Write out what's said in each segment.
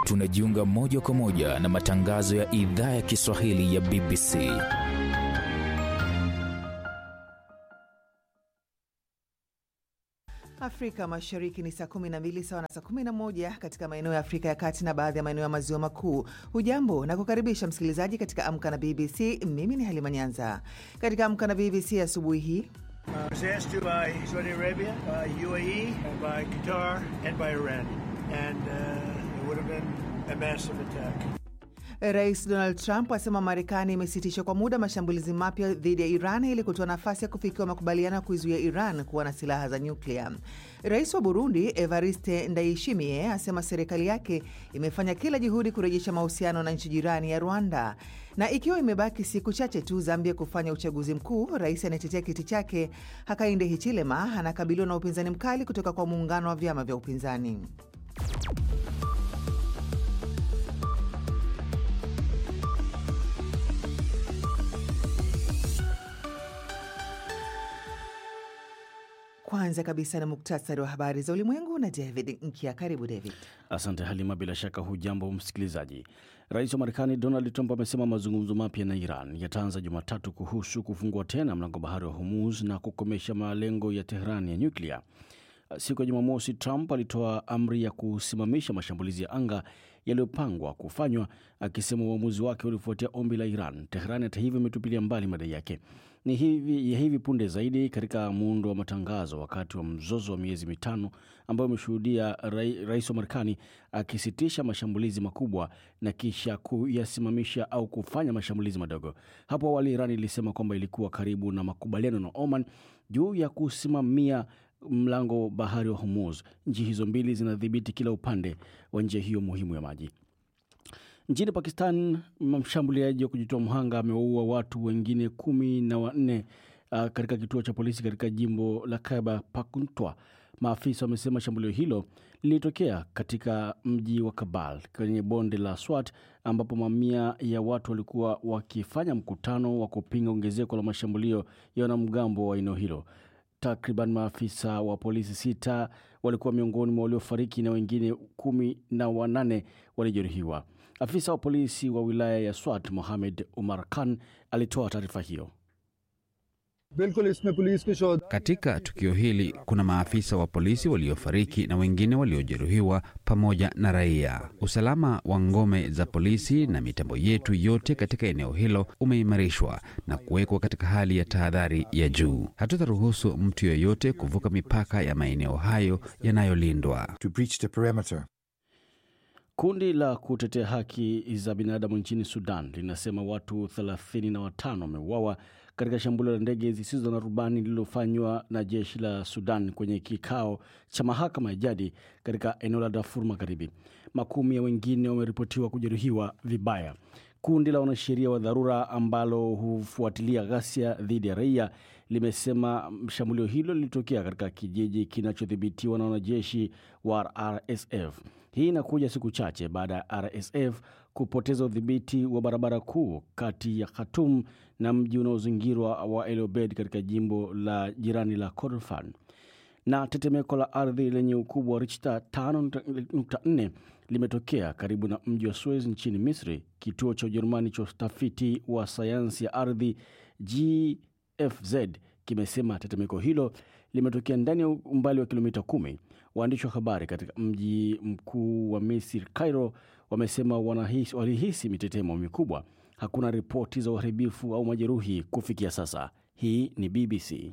tunajiunga moja kwa moja na matangazo ya idhaa ya Kiswahili ya BBC. Afrika Mashariki ni saa 12 sawa na saa 11 katika maeneo ya Afrika ya Kati na baadhi ya maeneo ya Maziwa Makuu. Hujambo na kukaribisha msikilizaji katika Amka na BBC. Mimi ni Halima Nyanza. Katika Amka na BBC asubuhi hii, disaster by Saudi Arabia, by UAE, and by Qatar, and by Iran. And it would have been a massive attack. Rais Donald Trump asema Marekani imesitisha kwa muda mashambulizi mapya dhidi ya Iran ili kutoa nafasi ya kufikia makubaliano ya kuizuia Iran kuwa na silaha za nyuklia. Rais wa Burundi Evariste Ndayishimiye asema serikali yake imefanya kila juhudi kurejesha mahusiano na nchi jirani ya Rwanda. Na ikiwa imebaki siku chache tu Zambia kufanya uchaguzi mkuu, rais anayetetea kiti chake Hakainde Hichilema anakabiliwa na upinzani mkali kutoka kwa muungano wa vyama vya upinzani. Kwanza kabisa na muktasari wa habari za ulimwengu na David Nkia. Karibu David. Asante Halima, bila shaka hujambo msikilizaji. Rais wa Marekani Donald Trump amesema mazungumzo mapya na Iran yataanza Jumatatu kuhusu kufungua tena mlango bahari wa Hormuz na kukomesha malengo ya Tehran ya nyuklia. Siku ya Jumamosi, Trump alitoa amri ya kusimamisha mashambulizi ya anga yaliyopangwa kufanywa, akisema uamuzi wake ulifuatia ombi la Iran. Tehran hata hivyo imetupilia mbali madai yake. Ni hivi punde zaidi katika muundo wa matangazo wakati wa mzozo wa miezi mitano ambao umeshuhudia rais wa Marekani akisitisha mashambulizi makubwa na kisha kuyasimamisha au kufanya mashambulizi madogo. Hapo awali Iran ilisema kwamba ilikuwa karibu na makubaliano na Oman juu ya kusimamia mlango bahari wa Hormuz. Nchi hizo mbili zinadhibiti kila upande wa njia hiyo muhimu ya maji. Nchini Pakistan, mshambuliaji wa kujitoa mhanga amewaua watu wengine 14 katika kituo cha polisi katika jimbo la Khyber Pakhtunkhwa. Maafisa wamesema shambulio hilo lilitokea katika mji wa Kabul kwenye bonde la Swat, ambapo mamia ya watu walikuwa wakifanya mkutano wa kupinga ongezeko la mashambulio ya wanamgambo wa eneo hilo. Takriban maafisa wa polisi 6 walikuwa miongoni mwa waliofariki na wengine 18 walijeruhiwa. Afisa wa polisi wa wilaya ya Swat Mohamed Umar Khan alitoa taarifa hiyo. Katika tukio hili kuna maafisa wa polisi waliofariki na wengine waliojeruhiwa pamoja na raia. Usalama wa ngome za polisi na mitambo yetu yote katika eneo hilo umeimarishwa na kuwekwa katika hali ya tahadhari ya juu. Hatutaruhusu mtu yeyote kuvuka mipaka ya maeneo hayo yanayolindwa. Kundi la kutetea haki za binadamu nchini Sudan linasema watu 35 wameuawa katika shambulio la ndege zisizo na rubani lililofanywa na jeshi la Sudan kwenye kikao cha mahakama ya jadi katika eneo la Darfur Magharibi. Makumi ya wengine wameripotiwa kujeruhiwa vibaya. Kundi la wanasheria wa dharura ambalo hufuatilia ghasia dhidi ya raia limesema shambulio hilo lilitokea katika kijiji kinachodhibitiwa na wanajeshi wa RSF. Hii inakuja siku chache baada ya RSF kupoteza udhibiti wa barabara kuu kati ya Khartoum na mji unaozingirwa wa El Obeid katika jimbo la jirani la Kordofan. Na tetemeko la ardhi lenye ukubwa wa Richter 5.4 limetokea karibu na mji wa Suez nchini Misri. Kituo cha Ujerumani cha utafiti wa sayansi ya ardhi GFZ kimesema tetemeko hilo limetokea ndani ya umbali wa kilomita 10. Waandishi wa habari katika mji mkuu wa Misri Cairo wamesema walihisi mitetemo mikubwa. Hakuna ripoti za uharibifu au majeruhi kufikia sasa. Hii ni BBC.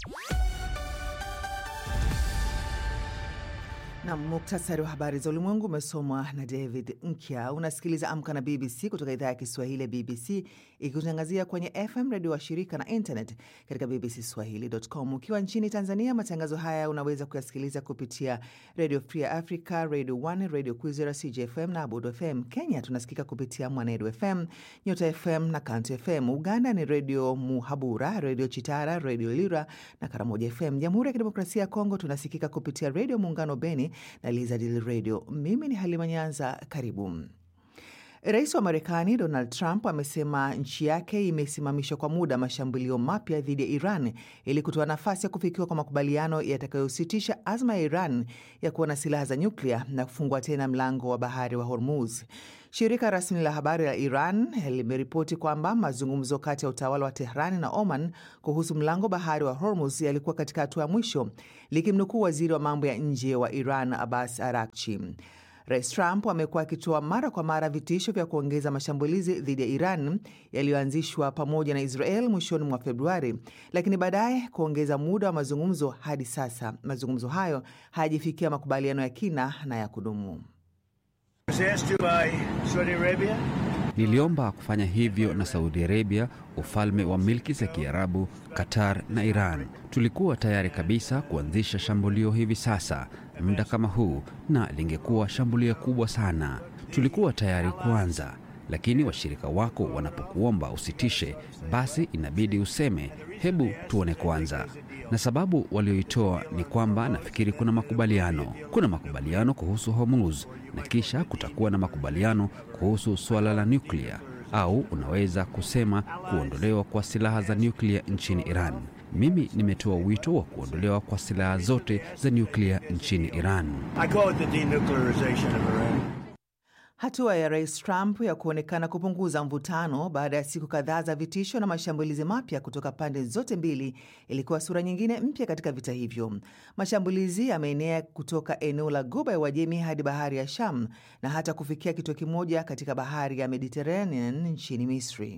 Na muktasari wa habari za ulimwengu umesomwa na David Nkia. Unasikiliza Amka na BBC kutoka idhaa ya Kiswahili ya BBC, ikutangazia kwenye FM radio wa shirika na internet katika bbcswahili.com. Ukiwa nchini Tanzania, matangazo haya unaweza kuyasikiliza kupitia Radio Free Africa, Radio 1, Radio Kwizera, CJFM na Abudu FM. Kenya tunasikika kupitia Mwanedu FM, Nyota FM na Kanto FM. Uganda ni Radio Muhabura, Radio Chitara, Radio Lira na Karamoja FM. Jamhuri ya Kidemokrasia ya Kongo tunasikika kupitia Radio Muungano Beni na Lizadil Radio. Mimi ni Halima Nyanza, karibu. Rais wa Marekani Donald Trump amesema nchi yake imesimamisha kwa muda mashambulio mapya dhidi ya Iran ili kutoa nafasi ya kufikiwa kwa makubaliano yatakayositisha azma ya Iran ya kuwa na silaha za nyuklia na kufungua tena mlango wa bahari wa Hormuz. Shirika rasmi la habari la Iran limeripoti kwamba mazungumzo kati ya utawala wa Tehran na Oman kuhusu mlango bahari wa Hormuz yalikuwa katika hatua ya mwisho, likimnukuu waziri wa mambo ya nje wa Iran Abbas Araghchi. Rais Trump amekuwa akitoa mara kwa mara vitisho vya kuongeza mashambulizi dhidi ya Iran yaliyoanzishwa pamoja na Israel mwishoni mwa Februari, lakini baadaye kuongeza muda wa mazungumzo. Hadi sasa mazungumzo hayo hayajafikia makubaliano ya kina na ya kudumu. Niliomba kufanya hivyo na Saudi Arabia, ufalme wa milki za Kiarabu, Qatar na Iran. Tulikuwa tayari kabisa kuanzisha shambulio hivi sasa, muda kama huu, na lingekuwa shambulio kubwa sana. Tulikuwa tayari kuanza, lakini washirika wako wanapokuomba usitishe, basi inabidi useme, hebu tuone kwanza. Na sababu walioitoa ni kwamba nafikiri kuna makubaliano kuhusu Hormuz, na kisha kutakuwa na makubaliano kuhusu suala la nyuklia, au unaweza kusema kuondolewa kwa silaha za nyuklia nchini Iran. Mimi nimetoa wito wa kuondolewa kwa silaha zote za nyuklia nchini Iran. Hatua ya Rais Trump ya kuonekana kupunguza mvutano baada ya siku kadhaa za vitisho na mashambulizi mapya kutoka pande zote mbili ilikuwa sura nyingine mpya katika vita hivyo. Mashambulizi yameenea kutoka eneo la Ghuba ya Uajemi hadi bahari ya Sham na hata kufikia kituo kimoja katika bahari ya Mediterranean nchini Misri.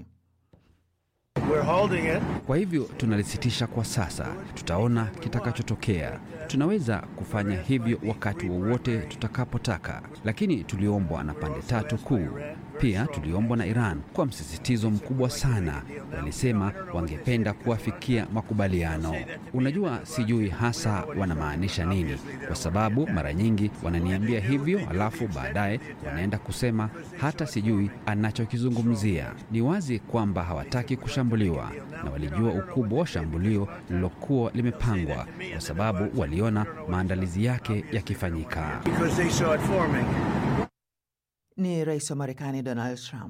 Kwa hivyo tunalisitisha kwa sasa, tutaona kitakachotokea. Tunaweza kufanya hivyo wakati wowote tutakapotaka, lakini tuliombwa na pande tatu kuu. Pia tuliombwa na Iran kwa msisitizo mkubwa sana. Walisema wangependa kuwafikia makubaliano. Unajua, sijui hasa wanamaanisha nini, kwa sababu mara nyingi wananiambia hivyo, alafu baadaye wanaenda kusema hata sijui anachokizungumzia. Ni wazi kwamba hawataki kushambuliwa, na walijua ukubwa wa shambulio lilokuwa limepangwa, kwa sababu waliona maandalizi yake yakifanyika. Ni Rais wa Marekani Donald Trump.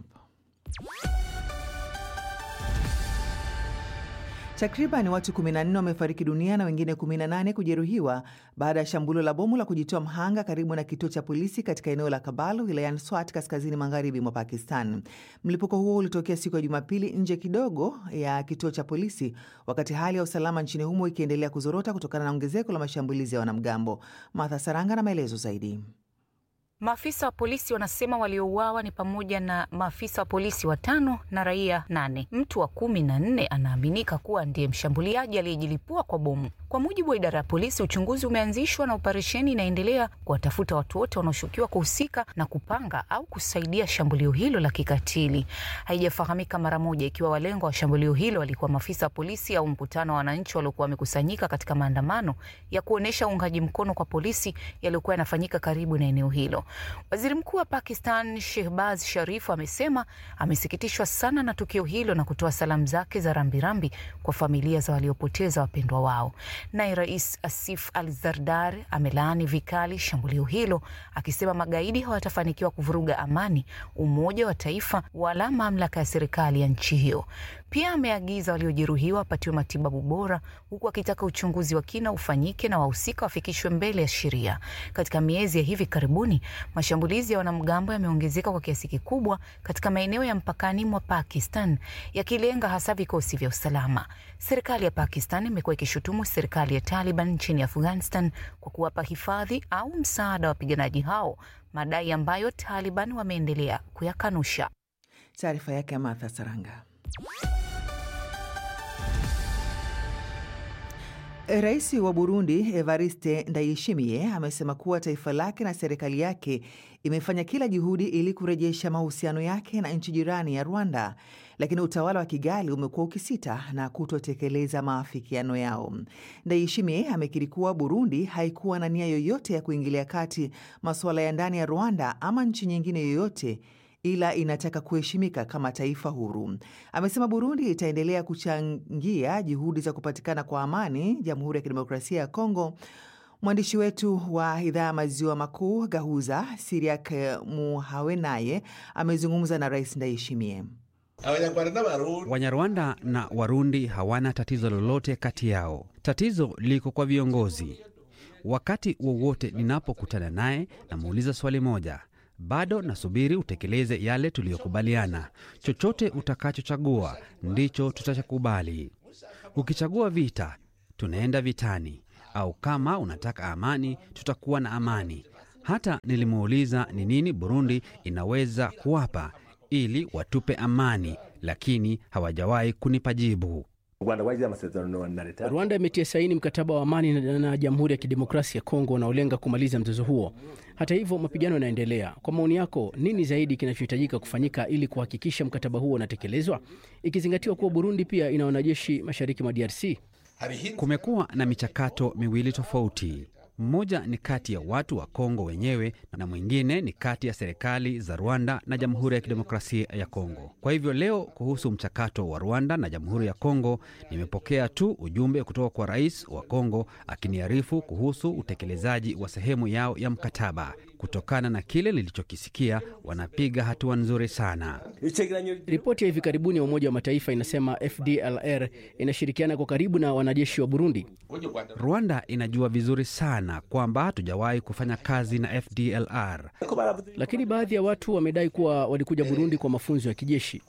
Takriban watu 14 wamefariki dunia na wengine 18 kujeruhiwa baada ya shambulio la bomu la kujitoa mhanga karibu na kituo cha polisi katika eneo la Kabul wilayani Swat kaskazini magharibi mwa Pakistan. Mlipuko huo ulitokea siku ya Jumapili nje kidogo ya kituo cha polisi, wakati hali ya usalama nchini humo ikiendelea kuzorota kutokana na ongezeko la mashambulizi ya wanamgambo. Martha Saranga na maelezo zaidi. Maafisa wa polisi wanasema waliouawa ni pamoja na maafisa wa polisi 5 na raia 8. Mtu wa 14 anaaminika kuwa ndiye mshambuliaji aliyejilipua kwa bomu. Kwa mujibu wa idara ya polisi, uchunguzi umeanzishwa na operesheni inaendelea kuwatafuta watu wote wanaoshukiwa kuhusika na kupanga au kusaidia shambulio hilo la kikatili. Haijafahamika mara moja ikiwa walengo wa shambulio hilo walikuwa maafisa wa polisi au mkutano wa wananchi waliokuwa wamekusanyika katika maandamano ya kuonesha uungaji mkono kwa polisi yaliyokuwa yanafanyika karibu na eneo hilo. Waziri Mkuu wa Pakistan Shehbaz Sharif amesema amesikitishwa sana na tukio hilo na kutoa salamu zake za rambirambi kwa familia za waliopoteza wapendwa wao. Naye Rais Asif al-Zardar amelaani vikali shambulio hilo, akisema magaidi hawatafanikiwa kuvuruga amani, umoja wa taifa wala mamlaka ya serikali ya nchi hiyo. Pia ameagiza waliojeruhiwa wapatiwe matibabu bora, huku akitaka uchunguzi wa kina ufanyike na wahusika wafikishwe mbele ya sheria. Katika miezi ya hivi karibuni, mashambulizi ya wanamgambo yameongezeka kwa kiasi kikubwa katika maeneo ya mpakani mwa Pakistan, yakilenga hasa vikosi vya usalama. Serikali ya Pakistan imekuwa ikishutumu serikali ya Taliban nchini Afghanistan kwa kuwapa hifadhi au msaada wa wapiganaji hao, madai ambayo Taliban wameendelea kuyakanusha. Taarifa yake ya Martha Saranga. Rais wa Burundi Evariste Ndayishimiye amesema kuwa taifa lake na serikali yake imefanya kila juhudi ili kurejesha mahusiano yake na nchi jirani ya Rwanda, lakini utawala wa Kigali umekuwa ukisita na kutotekeleza maafikiano yao. Ndayishimiye amekiri kuwa Burundi haikuwa na nia yoyote ya kuingilia kati masuala ya ndani ya Rwanda ama nchi nyingine yoyote, ila inataka kuheshimika kama taifa huru. Amesema Burundi itaendelea kuchangia juhudi za kupatikana kwa amani Jamhuri ya Kidemokrasia ya Kongo, Mwandishi wetu wa idhaa ya maziwa makuu Gahuza Siriak Muhawenaye amezungumza na Rais Ndayishimiye. Wanyarwanda na Warundi hawana tatizo lolote kati yao. Tatizo liko kwa viongozi. Wakati wowote ninapokutana naye namuuliza swali moja: bado nasubiri utekeleze yale tuliyokubaliana. Chochote utakachochagua ndicho tutachokubali. Ukichagua vita, tunaenda vitani, au kama unataka amani, tutakuwa na amani. Hata nilimuuliza ni nini Burundi inaweza kuwapa ili watupe amani, lakini hawajawahi kunipa jibu. Rwanda imetia saini mkataba wa amani na Jamhuri ya Kidemokrasia ya Kongo unaolenga kumaliza mzozo huo. Hata hivyo, mapigano yanaendelea. Kwa maoni yako, nini zaidi kinachohitajika kufanyika ili kuhakikisha mkataba huo unatekelezwa, ikizingatiwa kuwa Burundi pia ina wanajeshi mashariki mwa DRC? Kumekuwa na michakato miwili tofauti. Mmoja ni kati ya watu wa Kongo wenyewe na mwingine ni kati ya serikali za Rwanda na Jamhuri ya Kidemokrasia ya Kongo. Kwa hivyo leo, kuhusu mchakato wa Rwanda na Jamhuri ya Kongo, nimepokea tu ujumbe kutoka kwa rais wa Kongo akiniarifu kuhusu utekelezaji wa sehemu yao ya mkataba. Kutokana na kile nilichokisikia, wanapiga hatua nzuri sana. Ripoti ya hivi karibuni ya Umoja wa Mataifa inasema FDLR inashirikiana kwa karibu na wanajeshi wa Burundi. Rwanda inajua vizuri sana kwamba hatujawahi kufanya kazi na FDLR. Lakini baadhi ya watu wamedai kuwa walikuja Burundi kwa mafunzo ya kijeshi.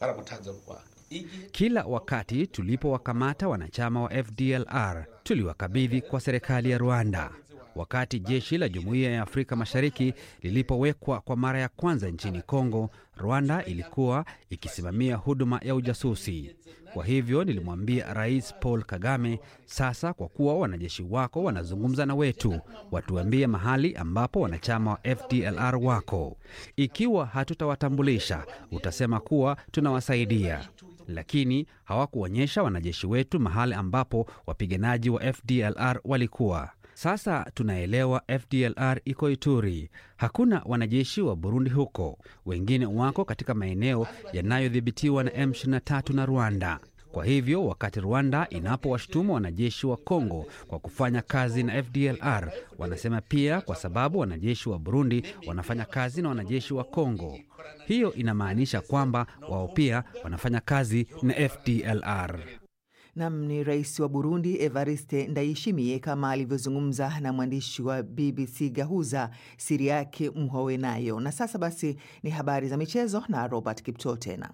Kila wakati tulipowakamata wanachama wa FDLR, tuliwakabidhi kwa serikali ya Rwanda. Wakati jeshi la Jumuiya ya Afrika Mashariki lilipowekwa kwa mara ya kwanza nchini Kongo, Rwanda ilikuwa ikisimamia huduma ya ujasusi. Kwa hivyo nilimwambia Rais Paul Kagame, sasa kwa kuwa wanajeshi wako wanazungumza na wetu, watuambie mahali ambapo wanachama wa FDLR wako. Ikiwa hatutawatambulisha, utasema kuwa tunawasaidia. Lakini hawakuonyesha wanajeshi wetu mahali ambapo wapiganaji wa FDLR walikuwa. Sasa tunaelewa FDLR iko Ituri. Hakuna wanajeshi wa Burundi huko. Wengine wako katika maeneo yanayodhibitiwa na M23 na Rwanda. Kwa hivyo wakati Rwanda inapowashutumu wanajeshi wa Kongo kwa kufanya kazi na FDLR, wanasema pia kwa sababu wanajeshi wa Burundi wanafanya kazi na wanajeshi wa Kongo. Hiyo inamaanisha kwamba wao pia wanafanya kazi na FDLR. Nam ni rais wa Burundi Evariste Ndayishimiye kama alivyozungumza na mwandishi wa BBC Gahuza Siriak Muhawenaye. Na sasa basi ni habari za michezo na Robert Kipto tena.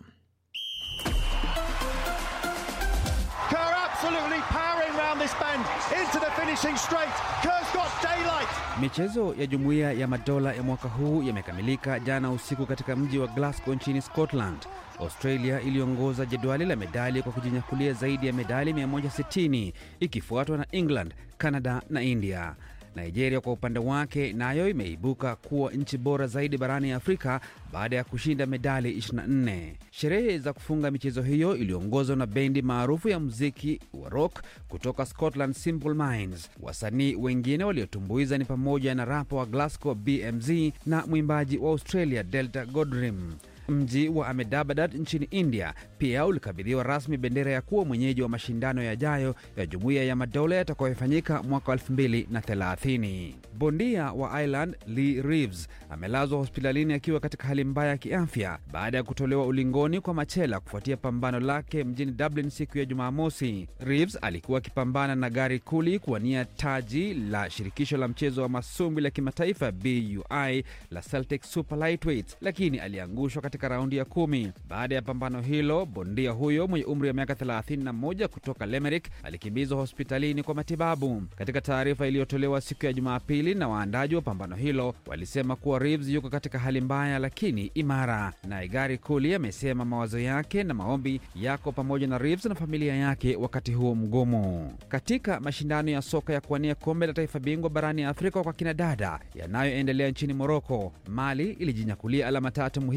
Michezo ya Jumuiya ya Madola ya mwaka huu yamekamilika jana usiku katika mji wa Glasgow nchini Scotland. Australia iliongoza jedwali la medali kwa kujinyakulia zaidi ya medali 160, ikifuatwa na England, Canada na India. Nigeria kwa upande wake nayo imeibuka kuwa nchi bora zaidi barani Afrika baada ya kushinda medali 24. Sherehe za kufunga michezo hiyo iliongozwa na bendi maarufu ya muziki wa rock kutoka Scotland, Simple Minds. Wasanii wengine waliotumbuiza ni pamoja na rapa wa Glasgow BMZ na mwimbaji wa Australia Delta Goddard. Mji wa Ahmedabad nchini India pia ulikabidhiwa rasmi bendera ya kuwa mwenyeji wa mashindano yajayo ya Jumuiya ya Madola yatakayofanyika mwaka 2030. Bondia wa Ireland Lee Reeves amelazwa hospitalini akiwa katika hali mbaya ya kiafya baada ya kutolewa ulingoni kwa machela kufuatia pambano lake mjini Dublin siku ya Jumamosi. Reeves alikuwa akipambana na Gary Cooley kuwania taji la shirikisho la mchezo wa masumbi la kimataifa BUI la Celtic Super Lightweight, lakini aliangushwa katika raundi ya 10. Baada ya pambano hilo, bondia huyo mwenye umri wa miaka 31 kutoka Limerick alikimbizwa hospitalini kwa matibabu. Katika taarifa iliyotolewa siku ya Jumapili na waandaji wa pambano hilo, walisema kuwa Reeves yuko katika hali mbaya lakini imara. Na Gary Cooley amesema mawazo yake na maombi yako pamoja na Reeves na familia yake wakati huo mgumu. Katika mashindano ya soka ya kuwania kombe la taifa bingwa barani Afrika kwa kina dada yanayoendelea nchini Morocco, Mali ilijinyakulia alama 3 muhimu pale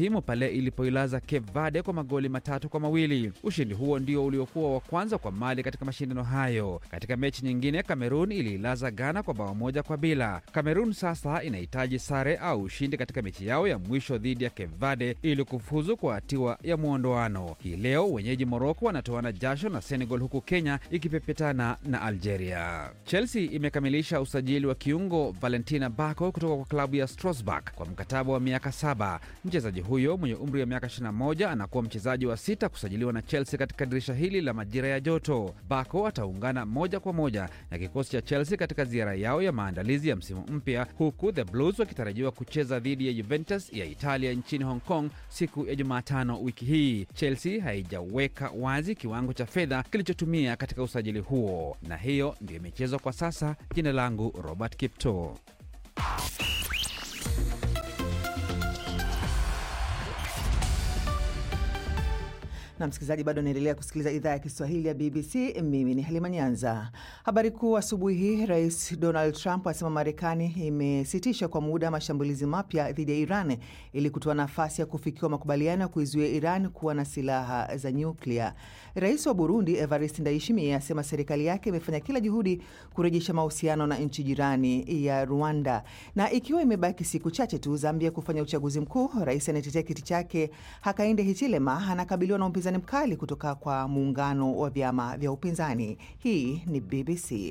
ilipoilaza Cape Verde kwa magoli 3-2. Ushindi huo ndio uliokuwa wa kwanza kwa Mali katika mashindano hayo. Katika mechi nyingine, Cameroon iliilaza Ghana kwa bao 1-0. Cameroon sasa inahitaji sare au ushindi katika mechi yao ya mwisho dhidi ya Cape Verde ili kufuzu kwa hatua ya muondoano. Hii leo wenyeji Morocco wanatoana jasho na Senegal, huku Kenya ikipepetana na Algeria. Chelsea imekamilisha usajili wa kiungo Valentina Bako kutoka kwa klabu ya Strasbourg kwa mkataba wa miaka 7. Mchezaji huyo mwenye umri wa miaka 21 anakuwa mchezaji wa 6 kusajiliwa na Chelsea katika dirisha hili la majira ya joto. Bako ataungana moja kwa moja na kikosi cha Chelsea katika ziara yao ya maandalizi ya msimu mpya, huku the Blues wakitarajiwa kucheza dhidi ya Juventus ya Italia nchini Hong Kong siku ya Jumatano wiki hii. Chelsea haijaweka wazi kiwango cha fedha kilichotumia katika usajili huo, na hiyo ndio imechezwa kwa sasa. Jina langu Robert Kipto. Na msikilizaji, bado naendelea kusikiliza idhaa ya Kiswahili ya BBC. Mimi ni Halima Nyanza. Habari kuu asubuhi hii: Rais Donald Trump asema Marekani imesitisha kwa muda mashambulizi mapya dhidi ya Iran ili kutoa nafasi ya kufikiwa makubaliano ya kuizuia Iran kuwa na silaha za nyuklia. Rais wa Burundi Evariste Ndayishimiye asema serikali yake imefanya kila juhudi kurejesha mahusiano na nchi jirani ya Rwanda. Na ikiwa imebaki siku chache tu Zambia kufanya uchaguzi mkuu, rais anayetetea kiti chake Hakainde Hichilema anakabiliwa na upinzani mkali kutoka kwa muungano wa vyama vya upinzani. Hii ni BBC.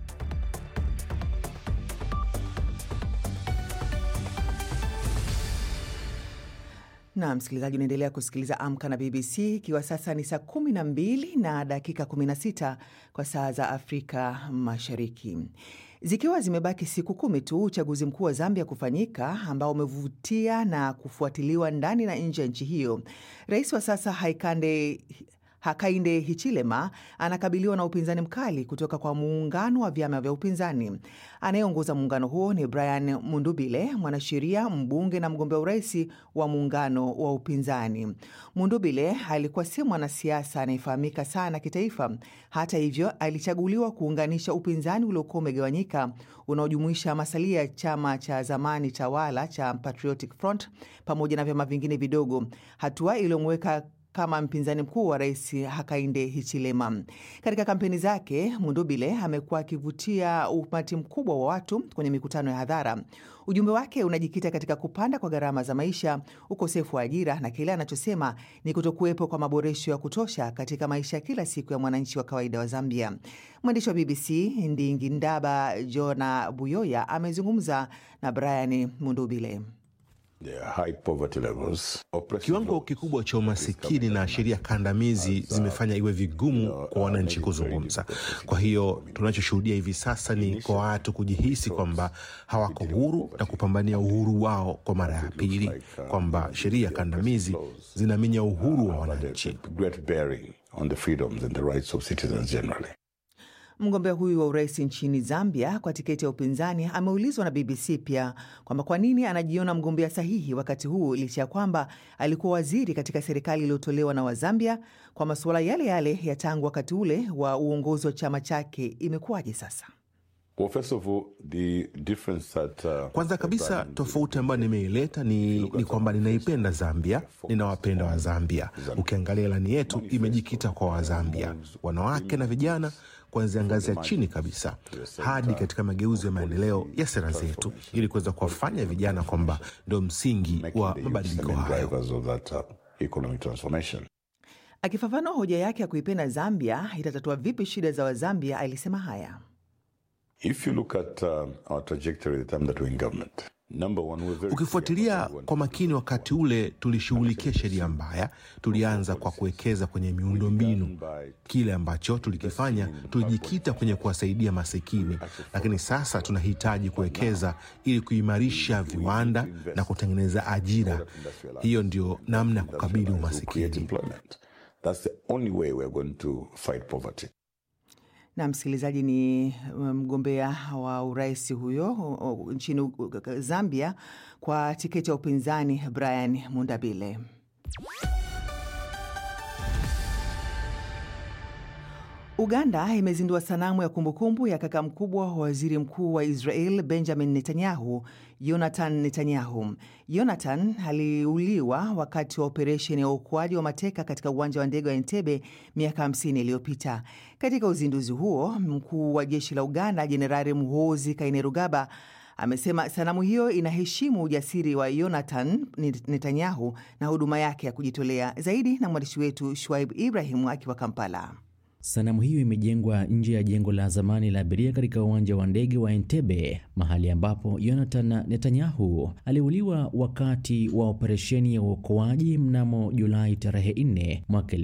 Na msikilizaji, unaendelea kusikiliza Amka na BBC, ikiwa sasa ni saa 12 na dakika 16 kwa saa za Afrika Mashariki. Zikiwa zimebaki siku 10 tu uchaguzi mkuu wa Zambia kufanyika, ambao umevutia na kufuatiliwa ndani na nje ya nchi hiyo, rais wa sasa Hakainde Hichilema anakabiliwa na upinzani mkali kutoka kwa muungano wa vyama vya upinzani. Anayeongoza muungano huo ni Brian Mundubile, mwanasheria, mbunge na mgombea urais wa muungano wa upinzani. Mundubile alikuwa si mwanasiasa anayefahamika sana kitaifa. Hata hivyo, alichaguliwa kuunganisha upinzani uliokuwa umegawanyika, unaojumuisha masalia ya chama cha zamani tawala cha Patriotic Front pamoja na vyama vingine vidogo, hatua iliyomweka kama mpinzani mkuu wa rais Hakainde Hichilema. Katika kampeni zake, Mundubile amekuwa akivutia umati mkubwa wa watu kwenye mikutano ya hadhara. Ujumbe wake unajikita katika kupanda kwa gharama za maisha, ukosefu wa ajira na kile anachosema ni kutokuwepo kwa maboresho ya kutosha katika maisha ya kila siku ya mwananchi wa kawaida wa Zambia. Mwandishi wa BBC Ndingindaba Jona Buyoya amezungumza na Brian Mundubile. Kiwango kikubwa cha umasikini na sheria kandamizi zimefanya iwe vigumu kwa wananchi kuzungumza. Kwa hiyo tunachoshuhudia hivi sasa ni kwa watu kujihisi kwamba hawako huru na kupambania uhuru wao kwa mara ya pili, kwamba sheria kandamizi zinaminya uhuru wa wananchi. Mgombea huyu wa urais nchini Zambia kwa tiketi ya upinzani ameulizwa na BBC pia kwamba kwa nini anajiona mgombea sahihi wakati huu, licha ya kwamba alikuwa waziri katika serikali iliyotolewa na Wazambia kwa masuala yale yale ya tangu wakati ule wa uongozi wa chama chake. Imekuwaje sasa? Kwanza kabisa, tofauti ambayo nimeileta ni kwamba ninaipenda Zambia, ninawapenda wa Zambia. Ukiangalia ilani yetu imejikita kwa Wazambia, wanawake na vijana, kuanzia ngazi ya chini kabisa hadi katika mageuzi ya maendeleo ya sera zetu, ili kuweza kuwafanya vijana kwamba ndio msingi wa mabadiliko hayo. Akifafanua hoja yake ya kuipenda Zambia itatatua vipi shida za Wazambia, alisema haya. Ukifuatilia kwa makini, wakati ule tulishughulikia sheria mbaya. Tulianza kwa kuwekeza kwenye miundombinu. Kile ambacho tulikifanya, tulijikita kwenye kuwasaidia masikini, lakini sasa tunahitaji kuwekeza ili kuimarisha viwanda na kutengeneza ajira. Hiyo ndio namna ya kukabili umasikini. Na msikilizaji, ni mgombea wa urais huyo nchini Zambia kwa tiketi ya upinzani Brian Mundabile. Uganda imezindua sanamu ya kumbukumbu ya kaka mkubwa wa waziri mkuu wa Israel Benjamin Netanyahu, Jonathan Netanyahu. Jonathan aliuliwa wakati wa operesheni ya uokoaji wa mateka katika uwanja wa ndege wa Entebbe miaka 50 iliyopita. Katika uzinduzi huo, mkuu wa jeshi la Uganda Jenerali Muhoozi Kainerugaba amesema sanamu hiyo inaheshimu ujasiri wa Jonathan Netanyahu na huduma yake ya kujitolea. Zaidi na mwandishi wetu Shuaib Ibrahim akiwa Kampala. Sanamu hiyo imejengwa nje ya jengo la zamani la abiria katika uwanja wa ndege wa Entebbe, mahali ambapo Jonathan Netanyahu aliuliwa wakati wa operesheni ya uokoaji mnamo Julai tarehe 4 mwaka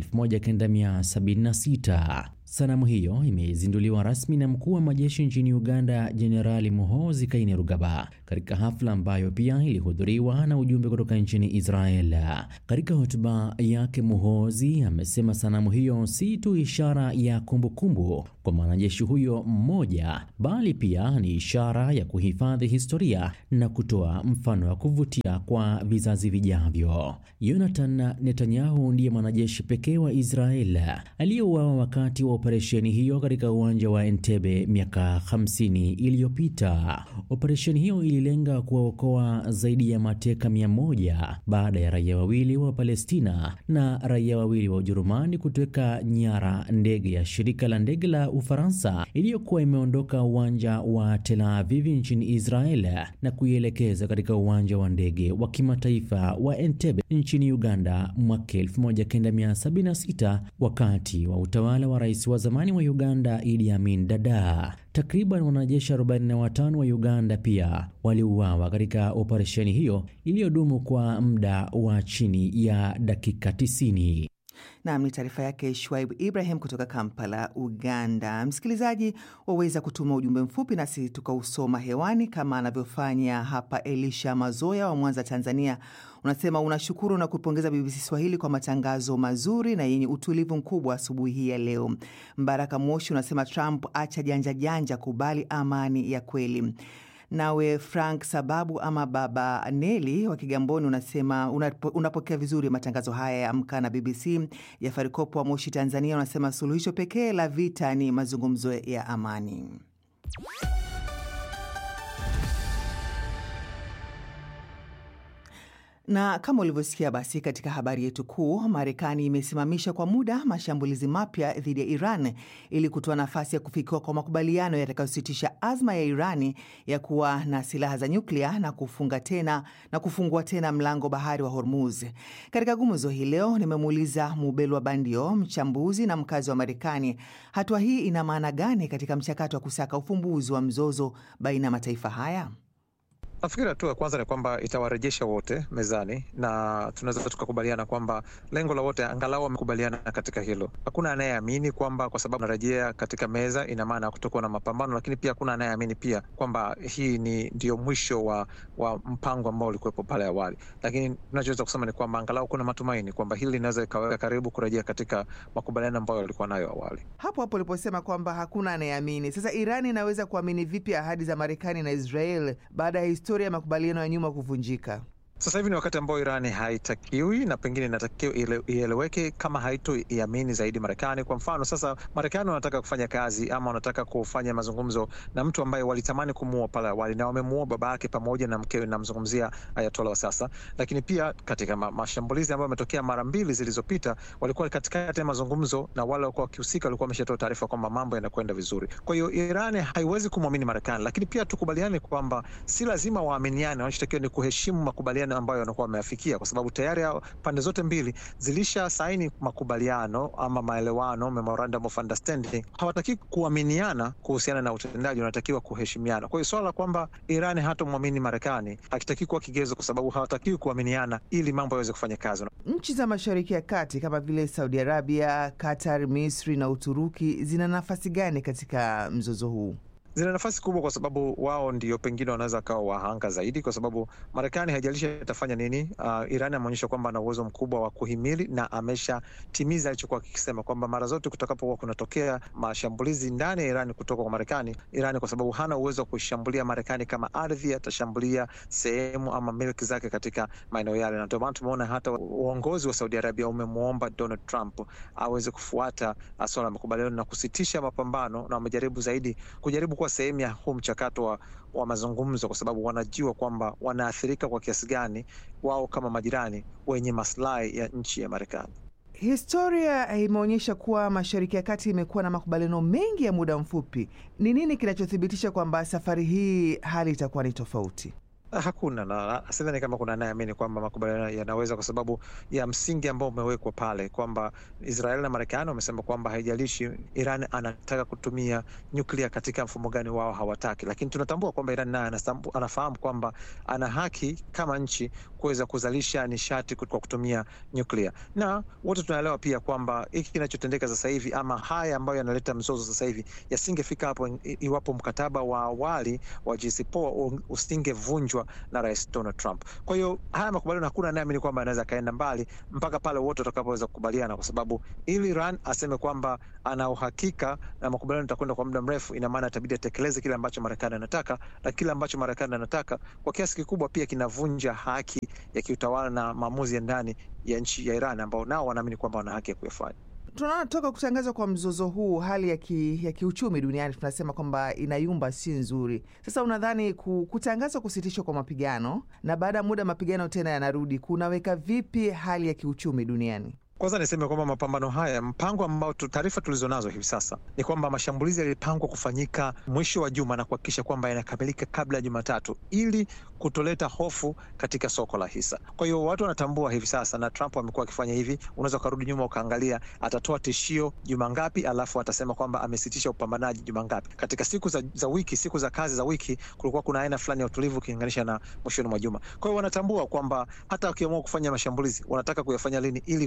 1976. Sanamu hiyo imezinduliwa rasmi na mkuu wa majeshi nchini Uganda Jenerali Muhoozi Kainerugaba katika hafla ambayo pia ilihudhuriwa na ujumbe kutoka nchini Israel. Katika hotuba yake, Muhoozi amesema sanamu hiyo si tu ishara ya kumbukumbu kwa mwanajeshi huyo mmoja, bali pia ni ishara ya kuhifadhi historia na kutoa mfano wa kuvutia kwa vizazi vijavyo. Jonathan Netanyahu ndiye mwanajeshi pekee wa Israel aliyeuawa wakati wa operesheni hiyo katika uwanja wa Entebbe miaka 50 iliyopita. Operesheni hiyo ililenga kuwaokoa zaidi ya mateka 100 baada ya raia wawili wa Palestina na raia wawili wa Ujerumani kuteka nyara ndege ya shirika la ndege la Ufaransa iliyokuwa imeondoka uwanja wa Tel Aviv nchini Israel na kuielekeza katika uwanja wa ndege wa kimataifa wa Entebbe nchini Uganda mwaka 1976 wakati wa utawala wa rais wa zamani wa Uganda Idi Amin Dada. Takriban wanajeshi 45 wa Uganda pia waliuawa katika operesheni hiyo iliyodumu kwa muda wa chini ya dakika 90. Naam, ni taarifa yake Shuaib Ibrahim kutoka Kampala, Uganda. Msikilizaji, waweza kutuma ujumbe mfupi nasi tukausoma hewani kama anavyofanya hapa Elisha Mazoya wa Mwanza, Tanzania. Unasema unashukuru na kupongeza BBC Swahili kwa matangazo mazuri na yenye utulivu mkubwa asubuhi hii ya leo. Mbaraka Moshi unasema Trump acha janja, kubali amani ya kweli. Nawe Frank Sababu ama Baba Neli wa Kigamboni unasema unapokea vizuri matangazo haya ya Amka na BBC. Ya Farikopo wa Moshi, Tanzania unasema suluhisho pekee la vita ni mazungumzo ya amani. Na kama ulivyosikia basi katika habari yetu kuu, Marekani imesimamisha kwa muda mashambulizi mapya dhidi ya Iran ili kutoa nafasi ya kufikiwa kwa makubaliano yatakayositisha azma ya Irani ya kuwa na silaha za nyuklia na kufungua tena mlango bahari wa Hormuz. Katika gumzo hii leo nimemuuliza Mubelwa Bandio, mchambuzi na mkazi wa Marekani, hatua hii ina maana gani katika mchakato wa kusaka ufumbuzi wa mzozo baina ya mataifa haya? Nafikiri hatua ya kwanza ni kwamba itawarejesha wote mezani na tunaweza tukakubaliana kwamba lengo la wote angalau wamekubaliana katika hilo. Hakuna anayeamini kwamba kwa sababu narejea katika meza ina maana kutokuwa na mapambano, lakini pia hakuna anayeamini pia kwamba hii ndio mwisho wa mpango ambao ulikuwepo pale awali. Lakini tunachoweza kusema ni kwamba angalau kuna matumaini kwamba hili linaweza ikaweka karibu kurejea katika makubaliano ambayo walikuwa nayo awali. Hapo uliposema kwamba hakuna anayeamini, sasa Irani inaweza kuamini vipi ahadi za Marekani na Israel baada ya historia ya makubaliano ya nyuma kuvunjika? Sasa hivi ni wakati ambao Irani haitakiwi na pengine inatakiwa ieleweke kama haitoiamini zaidi Marekani. Kwa mfano, sasa Marekani wanataka kufanya kazi ama wanataka kufanya mazungumzo na mtu ambaye walitamani kumuua pale awali na wamemuua baba yake pamoja na mkewe, na mzungumzia Ayatollah wa sasa. Lakini pia katika mashambulizi ambayo yametokea mara 2 zilizopita, walikuwa katikati ya mazungumzo na wale walikuwa wakihusika walikuwa wameshatoa taarifa kwamba mambo yanakwenda vizuri. Kwa hiyo Irani haiwezi kumwamini Marekani, lakini pia tukubaliane kwamba si lazima waaminiane. Wanachotakiwa ni kuheshimu makubaliano ambayo wanakuwa wameafikia, kwa sababu tayari pande zote mbili zilisha saini makubaliano ama maelewano, memorandum of understanding. Hawataki kuaminiana kuhusiana na utendaji, wanatakiwa kuheshimiana. Kwa hiyo swala kwamba Irani hatomwamini Marekani hakitaki kuwa kigezo, kwa sababu hawataki kuaminiana ili mambo yaweze kufanya kazi. Nchi za Mashariki ya Kati kama vile Saudi Arabia, Qatar, Misri na Uturuki zina nafasi gani katika mzozo huu? Zina nafasi kubwa kwa sababu wao ndio pengine wanaweza kawa wahanga zaidi, kwa sababu Marekani haijalishi atafanya nini. Iran ameonyesha kwamba ana uwezo mkubwa wa kuhimili na ameshatimiza alichokuwa akisema kwamba mara zote kutakapokuwa kunatokea mashambulizi ndani ya Iran kutoka kwa Marekani, Iran kwa sababu hana uwezo wa kushambulia Marekani kama ardhi, atashambulia sehemu ama milki zake katika maeneo yale. Na ndio maana tumeona hata uongozi wa Saudi Arabia umemuomba Donald Trump aweze kufuata swala la makubaliano na kusitisha mapambano, na wamejaribu zaidi kuwa sehemu ya huu mchakato wa mazungumzo, kwa sababu wanajua kwamba wanaathirika kwa kiasi gani wao kama majirani wenye maslahi ya nchi ya Marekani. Historia imeonyesha kuwa Mashariki ya Kati imekuwa na makubaliano mengi ya muda mfupi. Ni nini kinachothibitisha kwamba safari hii hali itakuwa ni tofauti? Hakuna, na sidhani kama kuna anayeamini kwamba makubaliano yanaweza, kwa sababu ya msingi ambao umewekwa pale kwamba Israeli na Marekani wamesema kwamba haijalishi Iran anataka kutumia nyuklia katika mfumo gani, wao hawataki. Lakini tunatambua kwamba Iran naye anafahamu kwamba ana haki kama nchi kuweza kuzalisha nishati kwa kutumia nyuklia, na wote tunaelewa pia kwamba hiki kinachotendeka sasa hivi ama haya ambayo yanaleta mzozo sasa hivi yasingefika hapo iwapo mkataba wa awali wa JCPOA usingevunjwa na Rais Donald Trump. Kwa hiyo haya makubaliano hakuna anayeamini kwamba anaweza kaenda mbali mpaka pale wote watakapoweza kukubaliana, kwa sababu ili Iran aseme kwamba ana uhakika na makubaliano yatakwenda kwa muda mrefu, ina maana itabidi atekeleze kile ambacho Marekani anataka, na kile ambacho Marekani anataka kwa kiasi kikubwa pia kinavunja haki ya kiutawala na maamuzi ya ndani ya nchi ya Iran, ambao nao wanaamini kwamba wana haki ya kuyafanya. Tunaona toka kutangazwa kwa mzozo huu, hali ya kiuchumi duniani tunasema kwamba inayumba, si nzuri. Sasa unadhani kutangazwa kusitishwa kwa mapigano na baada ya muda mapigano tena yanarudi, kunaweka vipi hali ya kiuchumi duniani? Kwanza niseme kwamba mapambano haya, mpango ambao taarifa tulizonazo hivi sasa ni kwamba mashambulizi yalipangwa kufanyika mwisho wa juma na kuhakikisha kwamba yanakamilika kabla ya Jumatatu ili kutoleta hofu katika soko la hisa. Kwa hiyo watu wanatambua hivi sasa, na Trump amekuwa akifanya hivi. Unaweza kurudi nyuma ukaangalia atatoa tishio juma ngapi, alafu atasema kwamba amesitisha upambanaji juma ngapi. Katika siku za wiki, siku za kazi za wiki, kulikuwa kuna aina fulani ya utulivu ukilinganisha na mwishoni mwa juma. Kwa hiyo wanatambua kwamba hata wakiamua kufanya mashambulizi wanataka kuyafanya lini ili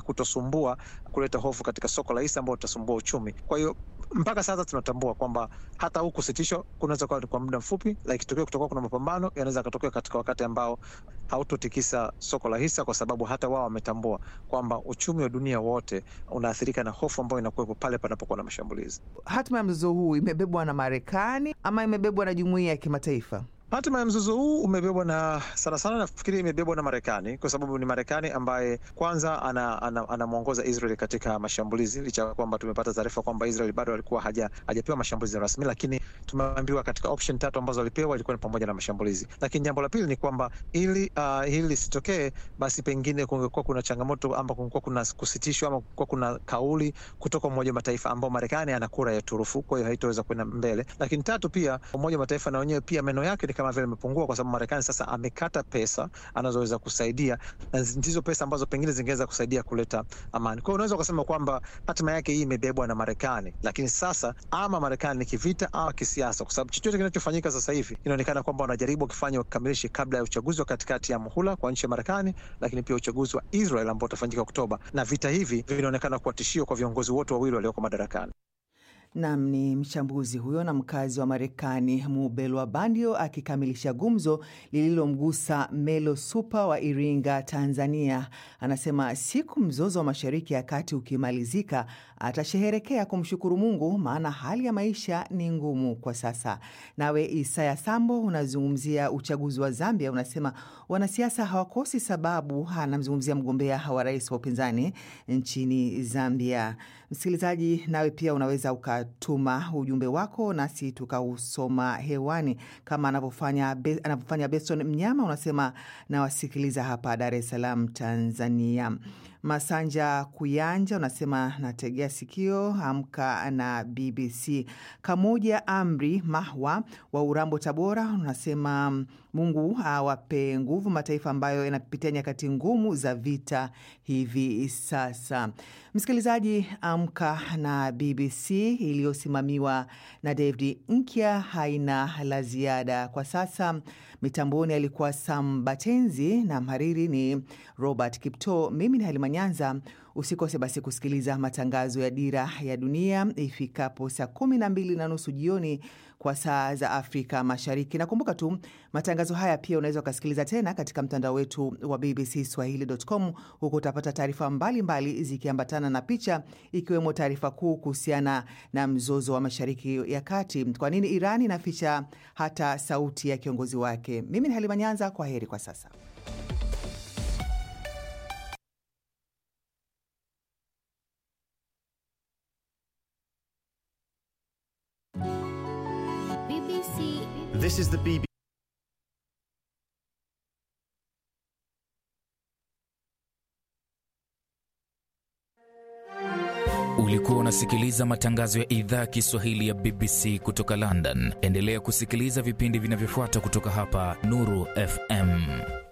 kuleta hofu katika soko la hisa ambao utasumbua uchumi. Kwa hiyo mpaka sasa tunatambua kwamba hata huku sitisho kunaweza kuwa kwa muda mfupi, lakini kitokea kutoka kuna mapambano yanaweza kutokea katika wakati ambao hautotikisa soko la hisa, kwa sababu hata wao wametambua kwamba uchumi wa dunia wote unaathirika na hofu ambayo inakuwepo pale panapokuwa na mashambulizi. Hatima ya mzozo huu imebebwa na Marekani ama imebebwa na jumuiya ya kimataifa? Hatima ya mzozo huu umebebwa na sana nafikiri imebebwa na Marekani, kwa sababu ni Marekani ambaye kwanza anamuongoza Israel katika mashambulizi, licha ya kwamba tumepata taarifa kwamba Israel bado alikuwa hajapewa mashambulizi rasmi, lakini tumeambiwa katika option 3 ambazo alipewa ilikuwa ni pamoja na mashambulizi. Lakini jambo la pili ni kwamba ili hili lisitokee, basi pengine kungekuwa kuna changamoto ama kungekuwa kuna kusitishwa ama kungekuwa kuna kauli kutoka Umoja wa Mataifa ambao Marekani ana kura ya turufu, kwa hiyo haitoweza kwenda mbele. Lakini tatu, pia Umoja wa Mataifa na wenyewe pia meno yake kama vile imepungua, kwa sababu Marekani sasa amekata pesa anazoweza kusaidia, na ndizo pesa ambazo pengine zingeweza kusaidia kuleta amani. Kwa hiyo unaweza kusema kwamba hatima yake hii imebebwa na Marekani, lakini sasa ama Marekani ni kivita au kisiasa, kwa sababu chochote kinachofanyika sasa hivi inaonekana kwamba wanajaribu kufanya wakamilishe kabla ya uchaguzi wa katikati ya muhula kwa nchi ya Marekani, lakini pia uchaguzi wa Israel ambao utafanyika Oktoba, na vita hivi vinaonekana kuwa tishio kwa viongozi wote wawili walioko madarakani. Nam ni mchambuzi huyo na mkazi wa Marekani Mubelwa Bandio akikamilisha gumzo lililomgusa Melo Supa wa Iringa, Tanzania. Anasema siku mzozo wa Mashariki ya Kati ukimalizika atasherehekea kumshukuru Mungu, maana hali ya maisha ni ngumu kwa sasa. Nawe Isaya Sambo unazungumzia uchaguzi wa Zambia, unasema wanasiasa hawakosi sababu. Anamzungumzia mgombea wa rais wa upinzani nchini Zambia. Msikilizaji, nawe pia unaweza ukatuma ujumbe wako nasi tukausoma hewani kama anavyofanya Beston Mnyama. Unasema na wasikiliza hapa Dar es Salaam, Tanzania. Masanja Kuyanja unasema nategea sikio amka na BBC. Kamoja Amri Mahwa wa Urambo, Tabora, unasema Mungu awape nguvu mataifa ambayo yanapitia nyakati ngumu za vita hivi sasa. Msikilizaji, amka na BBC iliyosimamiwa na David Nkya haina la ziada kwa sasa. Mitamboni alikuwa Sam Batenzi na mhariri ni Robert Kipto. Mimi ni Halima Nyanza. Usikose basi kusikiliza matangazo ya Dira ya Dunia ifikapo saa 12:30 jioni kwa saa za Afrika Mashariki. Na kumbuka tu matangazo haya pia unaweza kusikiliza tena katika mtandao wetu wa bbcswahili.com. Huko utapata taarifa mbalimbali zikiambatana na picha, ikiwemo taarifa kuu kuhusiana na mzozo wa Mashariki ya Kati. Kwa nini Iran inaficha hata sauti ya kiongozi wake? Mimi ni Halima Nyanza, kwa heri kwa sasa. This is the BBC. Ulikuwa unasikiliza matangazo ya idhaa ya Kiswahili ya BBC kutoka London. Endelea kusikiliza vipindi vinavyofuata kutoka hapa Nuru FM.